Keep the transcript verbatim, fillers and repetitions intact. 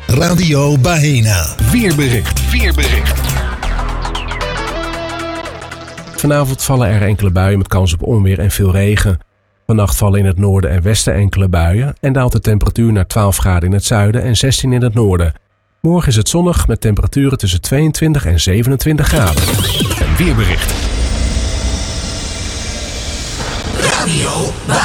Radio Baena. Weerbericht. Weerbericht. Vanavond vallen er enkele buien met kans op onweer en veel regen. Vannacht vallen in het noorden en westen enkele buien en daalt de temperatuur naar twaalf graden in het zuiden en zestien in het noorden. Morgen is het zonnig met temperaturen tussen tweeëntwintig en zevenentwintig graden. Een weerbericht. Radio Baena.